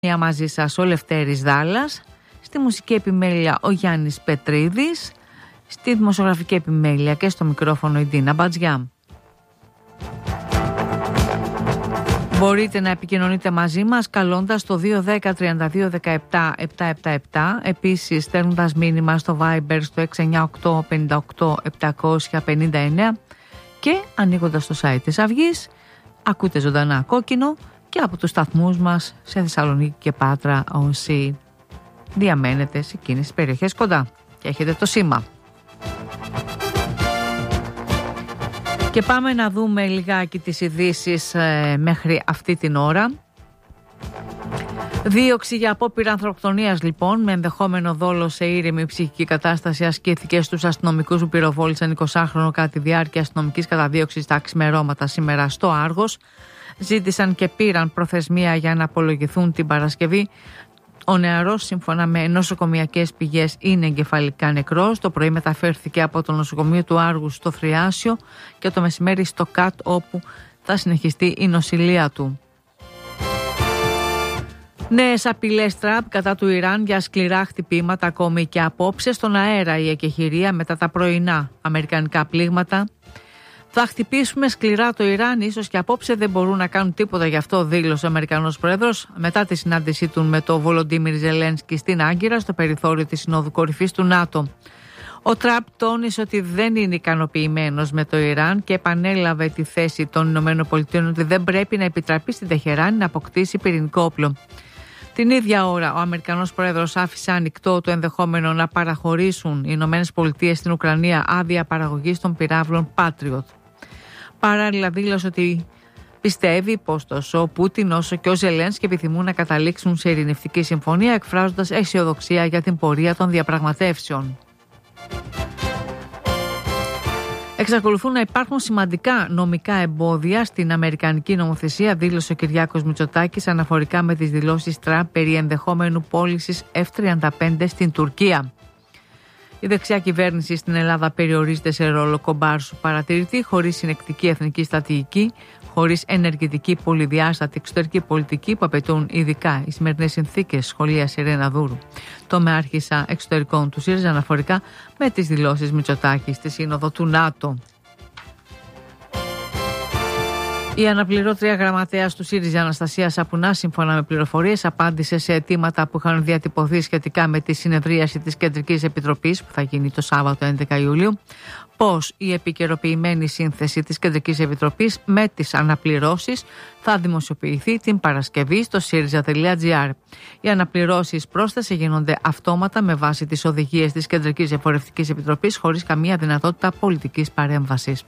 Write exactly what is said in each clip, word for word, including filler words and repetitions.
Μαζί σας ο Λευτέρης Δάλλας, στη μουσική επιμέλεια ο Γιάννης Πετρίδης, στη δημοσιογραφική επιμέλεια και στο μικρόφωνο η Ντίνα Μπατζιά. Μπορείτε να επικοινωνείτε μαζί μας καλώντας το δύο ένα μηδέν τριάντα δύο δεκαεπτά επτακόσια εβδομήντα επτά, επίσης στέλνοντας μήνυμα στο Viber στο έξι εννιά οκτώ πενήντα οκτώ επτακόσια πενήντα εννέα και ανοίγοντας το site της Αυγής ακούτε ζωντανά Κόκκινο και από τους σταθμούς μας σε Θεσσαλονίκη και Πάτρα όσοι διαμένετε σε εκείνες τις περιοχές κοντά και έχετε το σήμα. Και πάμε να δούμε λιγάκι τις ειδήσεις ε, μέχρι αυτή την ώρα. Δίωξη για απόπειρα ανθρωποκτονίας λοιπόν, με ενδεχόμενο δόλο σε ήρεμη ψυχική κατάσταση, ασκήθηκε στους αστυνομικούς που πυροβόλησαν εικοσάχρονο κατά τη διάρκεια αστυνομικής καταδίωξης στα ξημερώματα σήμερα στο Άργος. Ζήτησαν και πήραν προθεσμία για να απολογηθούν την Παρασκευή. Ο νεαρός, σύμφωνα με νοσοκομιακές πηγές, είναι εγκεφαλικά νεκρός. Το πρωί μεταφέρθηκε από το νοσοκομείο του Άργου στο Θριάσιο και το μεσημέρι στο ΚΑΤ, όπου θα συνεχιστεί η νοσηλεία του. Νέες απειλές Τραμπ κατά του Ιράν για σκληρά χτυπήματα ακόμη και απόψε στον αέρα. Η εκεχηρία μετά τα πρωινά αμερικανικά πλήγματα. Θα χτυπήσουμε σκληρά το Ιράν, ίσως και απόψε δεν μπορούν να κάνουν τίποτα γι' αυτό, δήλωσε ο Αμερικανός Πρόεδρος μετά τη συνάντησή του με τον Βολοντίμιρ Ζελένσκι στην Άγκυρα, στο περιθώριο της Συνόδου Κορυφής του ΝΑΤΟ. Ο Τραμπ τόνισε ότι δεν είναι ικανοποιημένος με το Ιράν και επανέλαβε τη θέση των Ηνωμένων Πολιτείων ότι δεν πρέπει να επιτραπεί στην Τεχεράνη να αποκτήσει πυρηνικό όπλο. Την ίδια ώρα, ο Αμερικανός Πρόεδρος άφησε ανοιχτό το ενδεχόμενο να παραχωρήσουν οι Ηνωμένες Πολιτείες στην Ουκρανία άδεια παραγωγής των πυράβλων Patriot. Παράλληλα δήλωσε ότι πιστεύει πως τόσο ο Πούτιν όσο και ο Ζελένσκι επιθυμούν να καταλήξουν σε ειρηνευτική συμφωνία, εκφράζοντας αισιοδοξία για την πορεία των διαπραγματεύσεων. Εξακολουθούν να υπάρχουν σημαντικά νομικά εμπόδια στην αμερικανική νομοθεσία, δήλωσε ο Κυριάκος Μητσοτάκης αναφορικά με τις δηλώσεις Τραμπ περί ενδεχόμενου πώλησης εφ τριάντα πέντε στην Τουρκία. Η δεξιά κυβέρνηση στην Ελλάδα περιορίζεται σε ρόλο κομπάρσου παρατηρητή, χωρίς συνεκτική εθνική στρατηγική, χωρίς ενεργητική πολυδιάστατη εξωτερική πολιτική που απαιτούν ειδικά οι σημερινές συνθήκες. Σχολεία Σιρένα Δούρου. Το μεάρχησα εξωτερικών του ΣΥΡΙΖΑ αναφορικά με τις δηλώσεις Μητσοτάκη στη Σύνοδο του ΝΑΤΟ. Η αναπληρώτρια γραμματέας του ΣΥΡΙΖΑ Αναστασία Σαπουνά, σύμφωνα με πληροφορίες, απάντησε σε αιτήματα που είχαν διατυπωθεί σχετικά με τη συνεδρίαση της Κεντρικής Επιτροπής που θα γίνει το Σάββατο έντεκα Ιουλίου, πως η επικαιροποιημένη σύνθεση της Κεντρικής Επιτροπής με τις αναπληρώσεις θα δημοσιοποιηθεί την Παρασκευή στο σιριζα τελεία τζι άρ. Οι αναπληρώσεις, πρόσθεσε, γίνονται αυτόματα με βάση τις οδηγίες της Κεντρικής Εφορευτικής Επιτροπής, χωρίς καμία δυνατότητα πολιτικής παρέμβασης.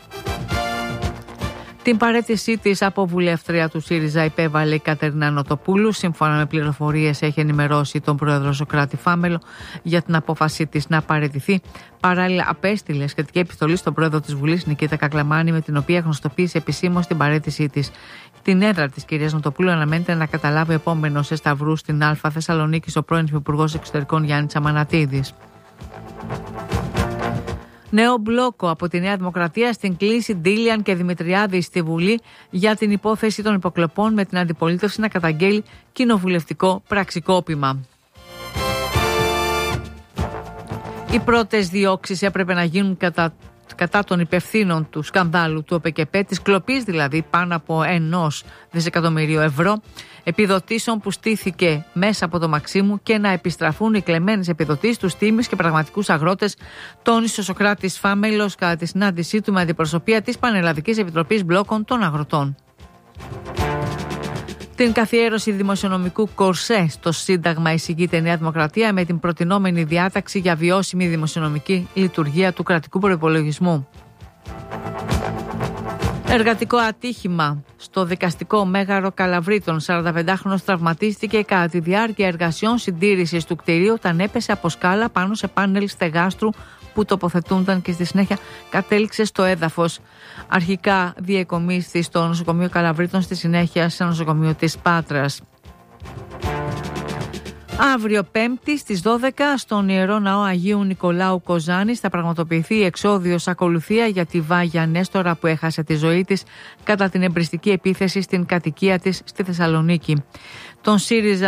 Την παραίτησή της από βουλεύτρια του ΣΥΡΙΖΑ υπέβαλε η Κατερίνα Νοτοπούλου. Σύμφωνα με πληροφορίες, έχει ενημερώσει τον πρόεδρο Σωκράτη Φάμελο για την απόφασή της να παραιτηθεί. Παράλληλα, απέστειλε σχετική επιστολή στον πρόεδρο της Βουλής, Νικήτα Κακλαμάνη, με την οποία γνωστοποίησε επισήμως την παραίτησή της. Την έδρα της κυρίας Νοτοπούλου αναμένεται να καταλάβει επόμενο σε σταυρού στην Α Θεσσαλονίκη ο πρώην Υπουργός Εξωτερικών Γιάννης Αμανατίδης. Νέο μπλόκο από τη Νέα Δημοκρατία στην κλίση Ντίλιαν και Δημητριάδη στη Βουλή για την υπόθεση των υποκλοπών, με την αντιπολίτευση να καταγγέλει κοινοβουλευτικό πραξικόπημα. Οι πρώτες διώξεις έπρεπε να γίνουν κατά, κατά των υπευθύνων του σκανδάλου του ΟΠΕΚΕΠΕ, της κλοπής δηλαδή πάνω από ενός δισεκατομμυρίου ευρώ επιδοτήσεων που στήθηκε μέσα από το Μαξίμου, και να επιστραφούν οι κλεμμένες επιδοτήσεις στους τίμιους και πραγματικούς αγρότες, τόνισε ο Σωκράτης Φάμελος κατά τη συνάντησή του με αντιπροσωπεία της Πανελλαδικής Επιτροπής Μπλόκων των Αγροτών. Την καθιέρωση δημοσιονομικού κορσέ στο Σύνταγμα εισηγείται η Νέα Δημοκρατία, με την προτινόμενη διάταξη για βιώσιμη δημοσιονομική λειτουργία του κρατικού προϋπολογισμού. Εργατικό ατύχημα στο δικαστικό μέγαρο Καλαβρίτων. σαρανταπεντάχρονος τραυματίστηκε κατά τη διάρκεια εργασιών συντήρησης του κτηρίου όταν έπεσε από σκάλα πάνω σε πάνελ στεγάστρου που τοποθετούνταν και στη συνέχεια κατέληξε στο έδαφος. Αρχικά διεκομίσθη στο νοσοκομείο Καλαβρίτων, στη συνέχεια σε νοσοκομείο της Πάτρας. Αύριο Πέμπτη στις δώδεκα στον Ιερό Ναό Αγίου Νικολάου Κοζάνης θα πραγματοποιηθεί η εξόδιος ακολουθία για τη Βάγια Νέστορα που έχασε τη ζωή της κατά την εμπριστική επίθεση στην κατοικία της στη Θεσσαλονίκη. τον ΣΥΡΙΖΑ